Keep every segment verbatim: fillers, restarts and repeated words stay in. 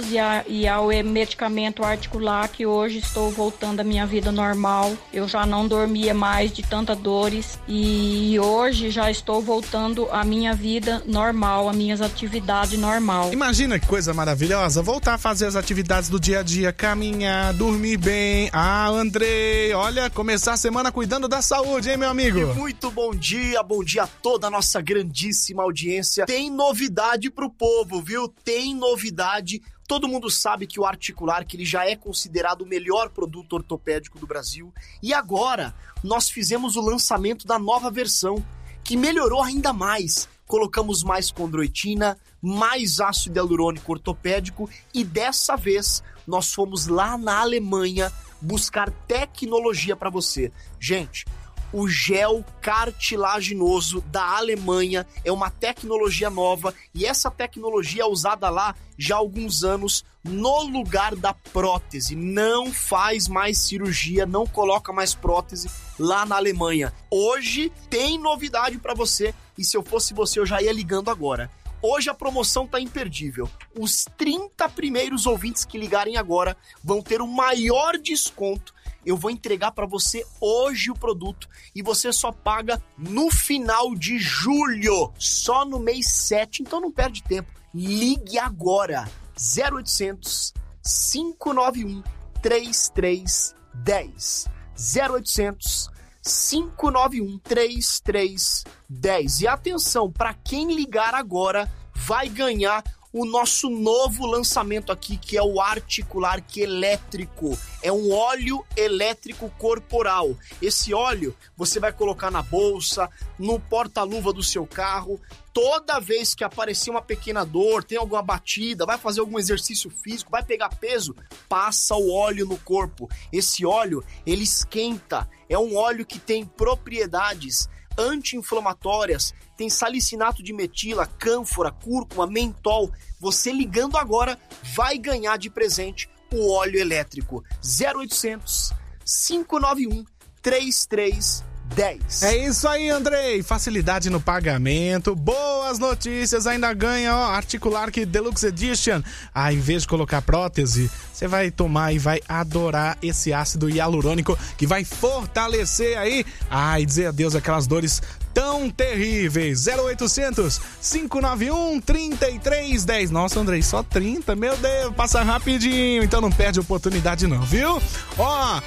e, a, e ao medicamento articular que hoje estou voltando à minha vida normal. Eu já não dormia mais de tantas dores e hoje já estou voltando à minha vida normal, às minhas atividades normal. Imagina que coisa maravilhosa, voltar a fazer as atividades do dia a dia, caminhar, dormir bem. Ah, Andrei, olha, começar a semana cuidando da saúde, hein, meu amigo? E muito bom dia, bom dia a toda a nossa grandíssima audiência. Tem novidade pro povo, viu? Tem novidade. Todo mundo sabe que o Articular, que ele já é considerado o melhor produto ortopédico do Brasil. E agora, nós fizemos o lançamento da nova versão, que melhorou ainda mais. Colocamos mais condroitina, mais ácido hialurônico ortopédico e dessa vez nós fomos lá na Alemanha buscar tecnologia para você. Gente, o gel cartilaginoso da Alemanha é uma tecnologia nova e essa tecnologia é usada lá já há alguns anos no lugar da prótese. Não faz mais cirurgia, não coloca mais prótese lá na Alemanha. Hoje tem novidade para você e se eu fosse você eu já ia ligando agora. Hoje a promoção tá imperdível. Os trinta primeiros ouvintes que ligarem agora vão ter o maior desconto. Eu vou entregar para você hoje o produto e você só paga no final de julho, só no mês sete, então não perde tempo. Ligue agora, zero oitocentos, cinco nove um, três três um zero, zero oitocentos, cinco nove um, três três um zero. E atenção, para quem ligar agora vai ganhar o nosso novo lançamento aqui, que é o Articular que elétrico. É um óleo elétrico corporal. Esse óleo você vai colocar na bolsa, no porta-luva do seu carro. Toda vez que aparecer uma pequena dor, tem alguma batida, vai fazer algum exercício físico, vai pegar peso, passa o óleo no corpo. Esse óleo, ele esquenta. É um óleo que tem propriedades anti-inflamatórias, tem salicinato de metila, cânfora, cúrcuma, mentol. Você ligando agora vai ganhar de presente o óleo elétrico. zero oitocentos, cinco nove um, três três um zero. É isso aí, Andrei. Facilidade no pagamento, boas notícias, ainda ganha, ó, Articular que Deluxe Edition. Ah, em vez de colocar prótese, você vai tomar e vai adorar esse ácido hialurônico que vai fortalecer aí, ah, e dizer adeus àquelas dores tão terríveis. Zero oitocentos, cinco nove um, três três um zero. Nossa, Andrei, só trinta, meu Deus, passa rapidinho, então não perde a oportunidade não, viu? Ó,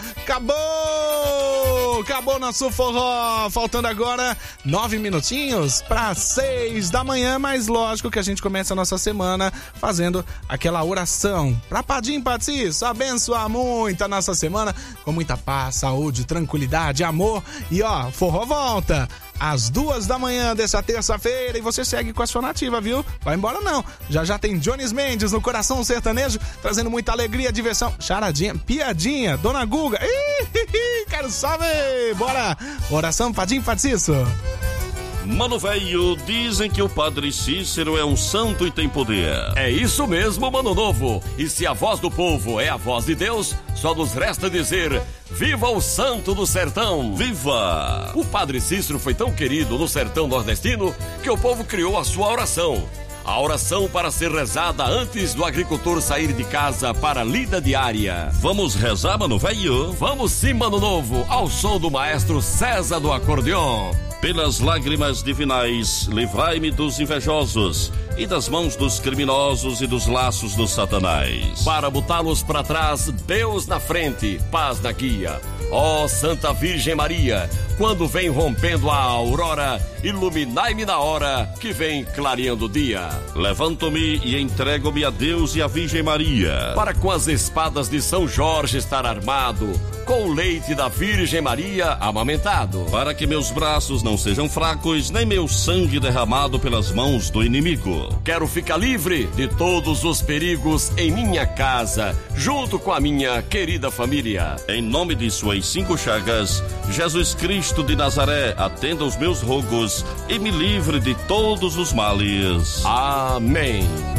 acabou! Acabou nosso forró, faltando agora nove minutinhos para seis da manhã, mas lógico que a gente começa a nossa semana fazendo aquela oração pra Padim Patis abençoar muito a nossa semana com muita paz, saúde, tranquilidade, amor. E ó, forró volta às duas da manhã dessa terça-feira e você segue com a sua nativa, viu? Vai embora não. Já já tem Jones Mendes no Coração Sertanejo, trazendo muita alegria, diversão, charadinha, piadinha, Dona Guga. Ih, quero saber. Bora. Oração Padim Patiço. Mano velho, dizem que o Padre Cícero é um santo e tem poder. É isso mesmo, mano novo. E se a voz do povo é a voz de Deus, só nos resta dizer: viva o santo do sertão! Viva! O Padre Cícero foi tão querido no sertão nordestino que o povo criou a sua oração. A oração para ser rezada antes do agricultor sair de casa para a lida diária. Vamos rezar, mano velho? Vamos sim, mano novo, ao som do maestro César do acordeon. Pelas lágrimas divinais, livrai-me dos invejosos e das mãos dos criminosos e dos laços do Satanás. Para botá-los para trás, Deus na frente, paz na guia. Ó Santa Virgem Maria, quando vem rompendo a aurora, iluminai-me na hora que vem clareando o dia. Levanto-me e entrego-me a Deus e a Virgem Maria, para com as espadas de São Jorge estar armado, com o leite da Virgem Maria amamentado, para que meus braços não sejam fracos, nem meu sangue derramado pelas mãos do inimigo. Quero ficar livre de todos os perigos em minha casa, junto com a minha querida família. Em nome de suas cinco chagas, Jesus Cristo de Nazaré, atenda os meus rogos e me livre de todos os males. Amém.